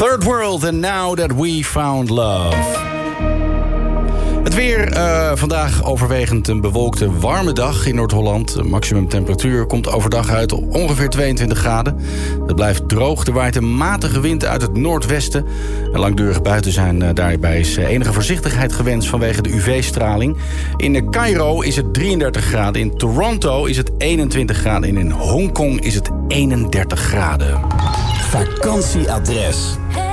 Third World and Now That We Found Love. Het weer, vandaag overwegend een bewolkte warme dag in Noord-Holland. De maximumtemperatuur komt overdag uit op ongeveer 22 graden. Het blijft droog, er waait een matige wind uit het noordwesten. En langdurig buiten zijn daarbij is enige voorzichtigheid gewenst vanwege de UV-straling. In Cairo is het 33 graden, in Toronto is het 21 graden... en in Hongkong is het 31 graden. Vakantieadres.